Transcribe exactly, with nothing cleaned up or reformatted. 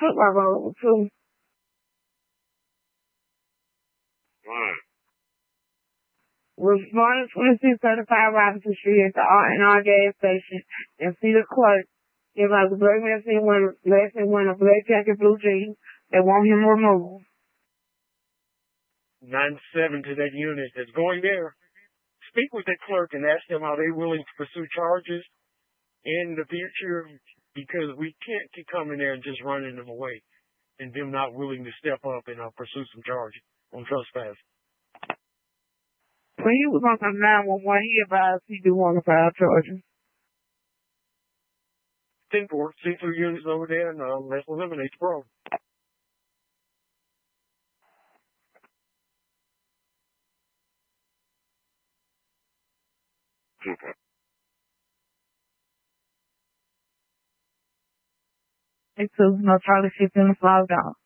football road too. Right. Was one twenty-six thirty-five Robinson Street at the R and R gas station and see the clerk. If like a black man seen one last and one a black jacket, blue jeans, they want him removed. Nine seven to that unit that's going there. Speak with that clerk and ask them are they willing to pursue charges in the future, because we can't keep coming there and just running them away and them not willing to step up and uh, pursue some charges on trespass. When he was on the nine one one, he advised he do want to file charges. ten four, see through units over there, and uh, let's eliminate the problem. Super. They took no Charlie shit in the flag down.